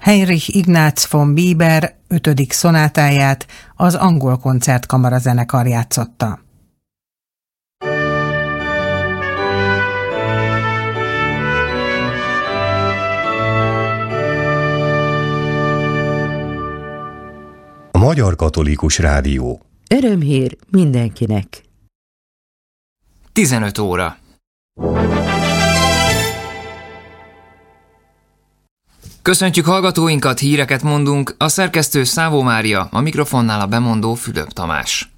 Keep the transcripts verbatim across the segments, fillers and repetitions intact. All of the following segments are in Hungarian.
Heinrich Ignaz von Bieber ötödik szonátáját az Angol Koncertkamara zenekar játszotta. A Magyar Katolikus Rádió. Örömhír mindenkinek. tizenöt óra. Köszöntjük hallgatóinkat, híreket mondunk, a szerkesztő Szávó Mária, a mikrofonnál a bemondó Fülöp Tamás.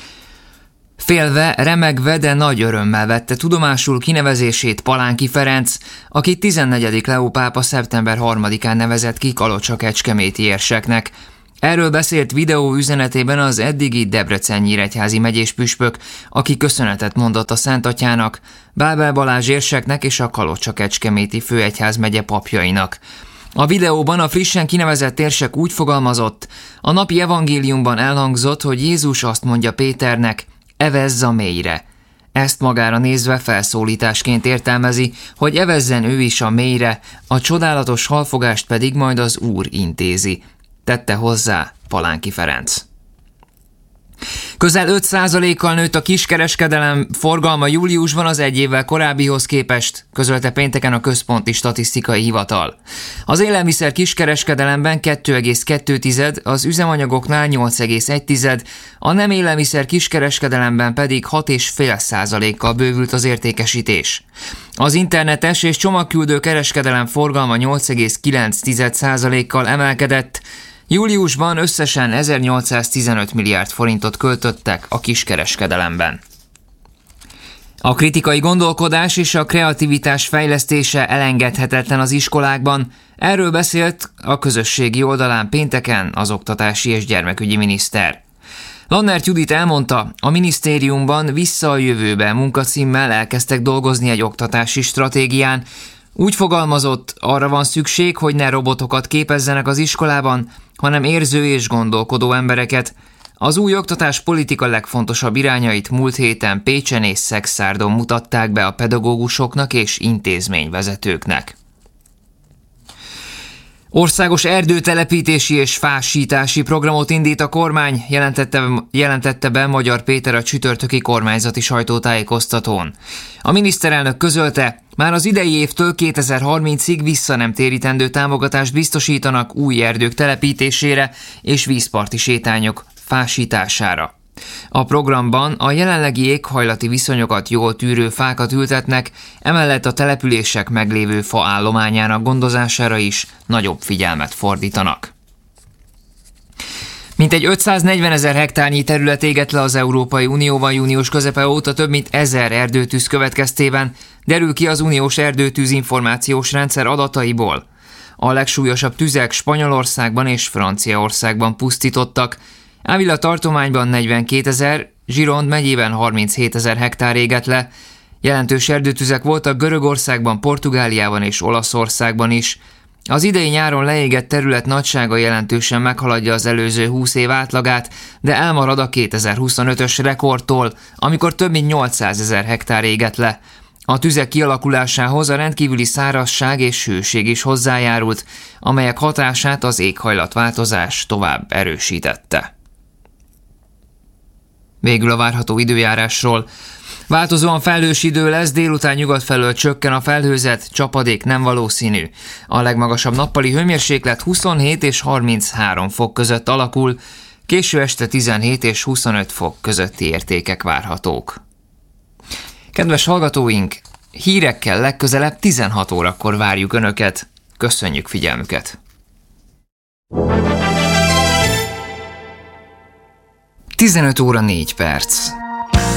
Félve, remegve, de nagy örömmel vette tudomásul kinevezését Palánki Ferenc, akit tizennegyedik Leó pápa szeptember harmadikán nevezett ki Kalocsa-Kecskeméti érseknek. Erről beszélt videó üzenetében az eddigi Debrecen-Nyíregyházi megyés püspök, aki köszönetet mondott a Szent Atyának, Bábel Balázs érseknek és a Kalocsa-Kecskeméti főegyházmegye papjainak. A videóban a frissen kinevezett érsek úgy fogalmazott: a napi evangéliumban elhangzott, hogy Jézus azt mondja Péternek, evezz a mélyre. Ezt magára nézve felszólításként értelmezi, hogy evezzen ő is a mélyre, a csodálatos halfogást pedig majd az Úr intézi. Tette hozzá Palánki Ferenc. Közel öt százalékkal nőtt a kiskereskedelem forgalma júliusban az egy évvel korábbihoz képest, közölte pénteken a Központi Statisztikai Hivatal. Az élelmiszer kiskereskedelemben kettő egész kettő, az üzemanyagoknál nyolc egész egy, a nem élelmiszer kiskereskedelemben pedig hat egész öt százalékkal bővült az értékesítés. Az internetes és csomagküldő kereskedelem forgalma nyolc egész kilenc százalékkal emelkedett. Júliusban összesen ezernyolcszáztizenöt milliárd forintot költöttek a kiskereskedelemben. A kritikai gondolkodás és a kreativitás fejlesztése elengedhetetlen az iskolákban. Erről beszélt a közösségi oldalán pénteken az oktatási és gyermekügyi miniszter. Lannert Judit elmondta, a minisztériumban Vissza a jövőbe munkacímmel elkezdtek dolgozni egy oktatási stratégián. Úgy fogalmazott, arra van szükség, hogy ne robotokat képezzenek az iskolában, hanem érző és gondolkodó embereket. Az új oktatás politika legfontosabb irányait múlt héten Pécsen és Szekszárdon mutatták be a pedagógusoknak és intézményvezetőknek. Országos erdőtelepítési és fásítási programot indít a kormány, jelentette, jelentette be Magyar Péter a csütörtöki kormányzati sajtótájékoztatón. A miniszterelnök közölte, már az idei évtől kétezer-harmincig vissza nem térítendő támogatást biztosítanak új erdők telepítésére és vízparti sétányok fásítására. A programban a jelenlegi éghajlati viszonyokat jól tűrő fákat ültetnek, emellett a települések meglévő faállományának gondozására is nagyobb figyelmet fordítanak. Mintegy ötszáznegyvenezer hektárnyi terület égett le az Európai Unióban június közepe óta több mint ezer erdőtűz következtében, derül ki az uniós erdőtűz információs rendszer adataiból. A legsúlyosabb tüzek Spanyolországban és Franciaországban pusztítottak, Ávila tartományban negyvenkétezer, Gironde megyében harminchétezer hektár égett le. Jelentős erdőtüzek voltak Görögországban, Portugáliában és Olaszországban is. Az idei nyáron leégett terület nagysága jelentősen meghaladja az előző húsz év átlagát, de elmarad a kétezer-huszonötös rekordtól, amikor több mint nyolcszázezer hektár égett le. A tüzek kialakulásához a rendkívüli szárazság és hőség is hozzájárult, amelyek hatását az éghajlatváltozás tovább erősítette. Végül a várható időjárásról. Változóan felhős idő lesz, délután nyugat felől csökken a felhőzet, csapadék nem valószínű. A legmagasabb nappali hőmérséklet huszonhét és harminchárom fok között alakul, késő este tizenhét és huszonöt fok közötti értékek várhatók. Kedves hallgatóink, hírekkel legközelebb tizenhat órakor várjuk Önöket. Köszönjük figyelmüket! tizenöt óra négy perc.